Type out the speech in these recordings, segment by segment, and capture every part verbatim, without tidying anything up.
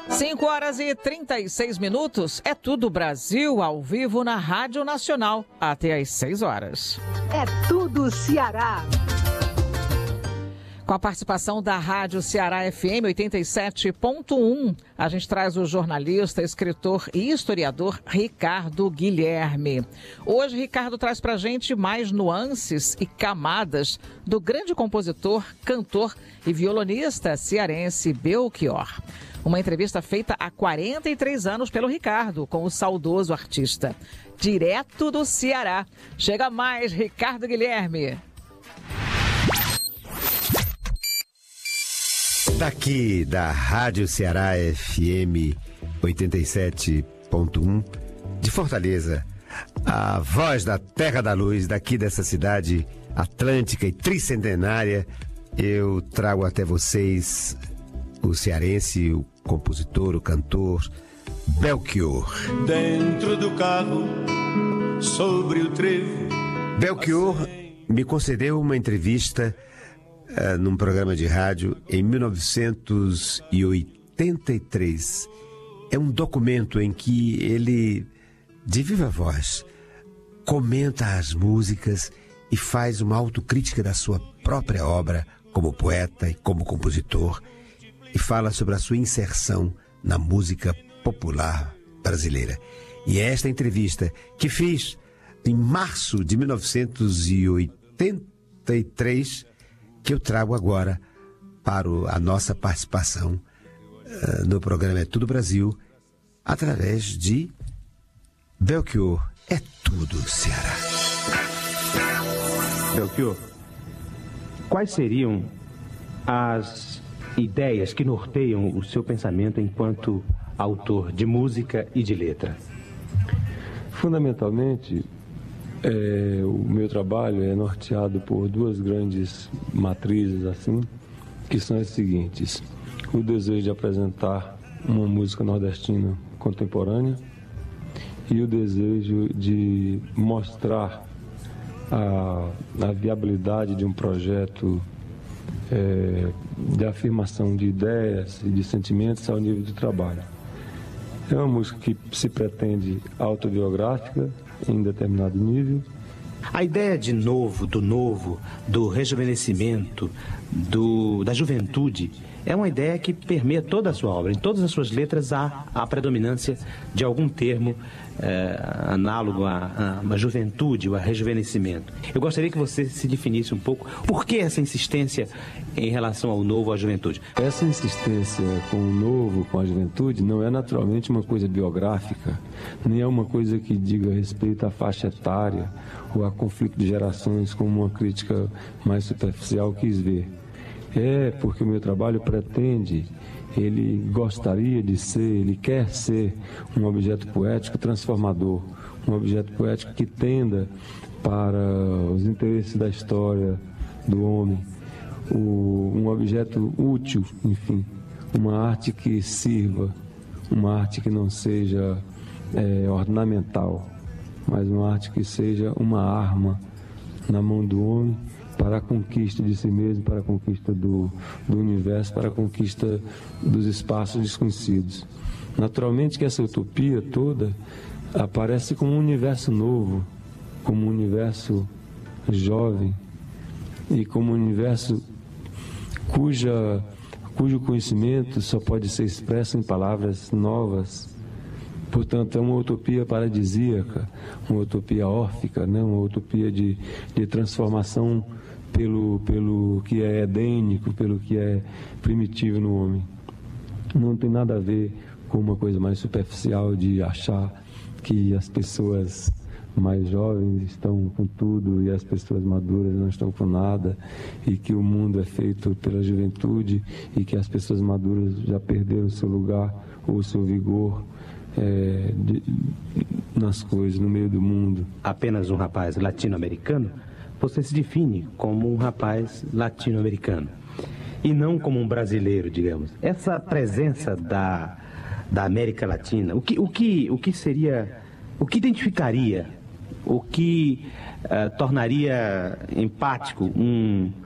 cinco horas e trinta e seis minutos. É tudo Brasil ao vivo na Rádio Nacional até às seis horas. É tudo Ceará. Com a participação da Rádio Ceará F M oitenta e sete ponto um, a gente traz o jornalista, escritor e historiador Ricardo Guilherme. Hoje, Ricardo traz pra gente mais nuances e camadas do grande compositor, cantor e violonista cearense Belchior. Uma entrevista feita há quarenta e três anos pelo Ricardo com o saudoso artista. Direto do Ceará. Chega mais, Ricardo Guilherme. Daqui da Rádio Ceará F M oitenta e sete ponto um, de Fortaleza, a voz da Terra da Luz, daqui dessa cidade atlântica e tricentenária, eu trago até vocês o cearense, o compositor, o cantor Belchior. Dentro do carro, sobre o trevo. Belchior me concedeu uma entrevista Uh, num programa de rádio em mil novecentos e oitenta e três. É um documento em que ele, de viva voz, comenta as músicas e faz uma autocrítica da sua própria obra como poeta e como compositor, e fala sobre a sua inserção na música popular brasileira. E é esta entrevista que fiz em março de mil novecentos e oitenta e três que eu trago agora para a nossa participação uh, no programa É Tudo Brasil, através de Belchior. É tudo Ceará. Belchior, quais seriam as ideias que norteiam o seu pensamento enquanto autor de música e de letra? Fundamentalmente, É, o meu trabalho é norteado por duas grandes matrizes, assim, que são as seguintes: o desejo de apresentar uma música nordestina contemporânea e o desejo de mostrar a, a viabilidade de um projeto é, de afirmação de ideias e de sentimentos ao nível do trabalho. É uma música que se pretende autobiográfica em determinado nível. A ideia de novo, do novo, do rejuvenescimento, do, da juventude, é uma ideia que permeia toda a sua obra. Em todas as suas letras há a predominância de algum termo é, análogo à, à juventude, ou a rejuvenescimento. Eu gostaria que você se definisse um pouco por que essa insistência em relação ao novo, à juventude. Essa insistência com o novo, com a juventude, não é naturalmente uma coisa biográfica, nem é uma coisa que diga respeito à faixa etária ou a conflito de gerações, como uma crítica mais superficial quis ver. É porque o meu trabalho pretende, ele gostaria de ser, ele quer ser um objeto poético transformador, um objeto poético que tenda para os interesses da história do homem, o, um objeto útil, enfim, uma arte que sirva, uma arte que não seja é, ornamental, mas uma arte que seja uma arma na mão do homem para a conquista de si mesmo, para a conquista do, do universo, para a conquista dos espaços desconhecidos. Naturalmente que essa utopia toda aparece como um universo novo, como um universo jovem e como um universo cuja, cujo conhecimento só pode ser expresso em palavras novas. Portanto, é uma utopia paradisíaca, uma utopia órfica, né? Uma utopia de, de transformação pelo, pelo que é edênico, pelo que é primitivo no homem. Não tem nada a ver com uma coisa mais superficial de achar que as pessoas mais jovens estão com tudo e as pessoas maduras não estão com nada, e que o mundo é feito pela juventude e que as pessoas maduras já perderam o seu lugar ou o seu vigor é, de, nas coisas, no meio do mundo. Apenas um rapaz latino-americano, você se define como um rapaz latino-americano e não como um brasileiro, digamos. Essa presença da, da América Latina, o que, o que, o que seria, o que identificaria, o que uh, tornaria empático um,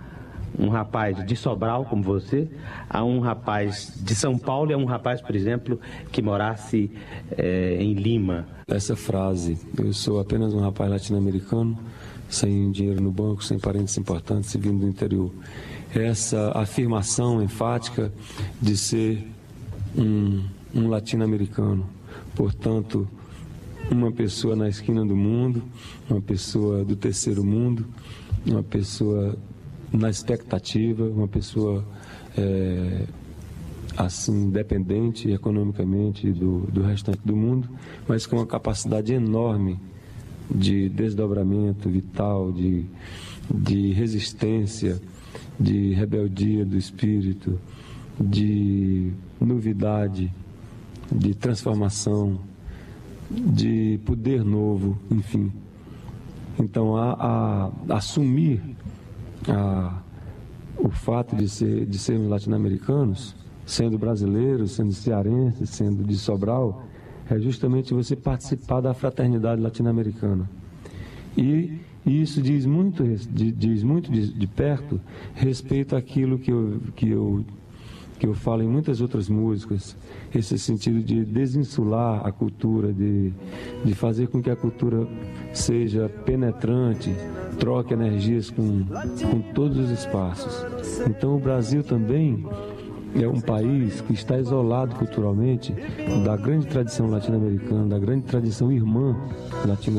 um rapaz de Sobral, como você, a um rapaz de São Paulo e a um rapaz, por exemplo, que morasse é, em Lima? Essa frase, eu sou apenas um rapaz latino-americano, sem dinheiro no banco, sem parentes importantes, vindo do interior. Essa afirmação enfática de ser um, um latino-americano, portanto, uma pessoa na esquina do mundo, uma pessoa do terceiro mundo, uma pessoa na expectativa, uma pessoa é, assim, dependente economicamente do, do restante do mundo, mas com uma capacidade enorme de desdobramento vital, de, de resistência, de rebeldia do espírito, de novidade, de transformação, de poder novo, enfim. Então, a, a, a assumir a, o fato de, ser, de sermos latino-americanos, sendo brasileiros, sendo cearenses, sendo de Sobral, é justamente você participar da fraternidade latino-americana. E, e isso diz muito, diz muito de, de perto respeito àquilo que eu, que, eu, que eu falo em muitas outras músicas, esse sentido de desinsular a cultura, de, de fazer com que a cultura seja penetrante, troque energias com, com todos os espaços. Então o Brasil também é um país que está isolado culturalmente da grande tradição latino-americana, da grande tradição irmã latino-americana.